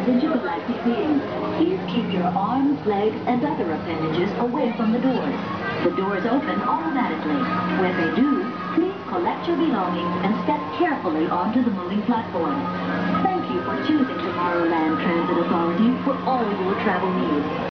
intergalactic beings. Please keep your arms, legs, and other appendages away from the doors. The doors open automatically. When they do, please collect your belongings and step carefully onto the moving platform. Thank you for choosing Tomorrowland Transit Authority for all your travel needs.